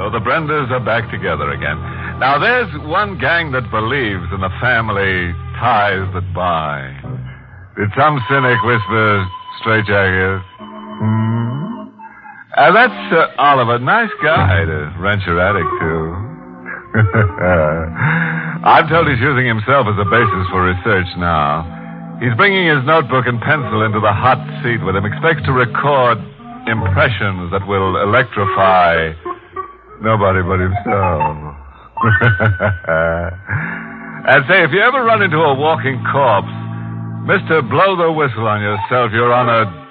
So the Brendas are back together again. Now, there's one gang that believes in the family ties that bind. Did some cynic whisper straitjacket? That's Oliver. Nice guy to rent your attic to. I'm told he's using himself as a basis for research now. He's bringing his notebook and pencil into the hot seat with him. Expects to record impressions that will electrify nobody but himself. And say, if you ever run into a walking corpse, Mr. Blow the whistle on yourself. You're on a